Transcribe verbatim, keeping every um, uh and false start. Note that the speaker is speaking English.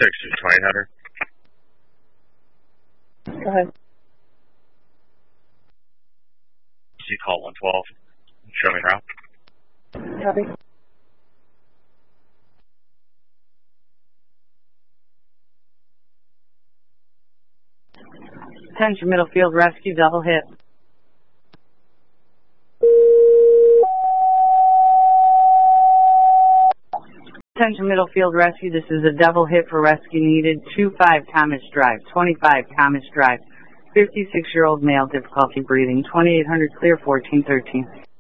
six two twenty header. Go ahead. You call one twelve. Show me route. Copy. Attention, middle field rescue, double hit. Attention, middle field rescue, this is a double hit for rescue needed. two five Thomas Drive, twenty-five Thomas Drive. fifty-six-year-old male, difficulty breathing. twenty-eight hundred clear, fourteen thirteen.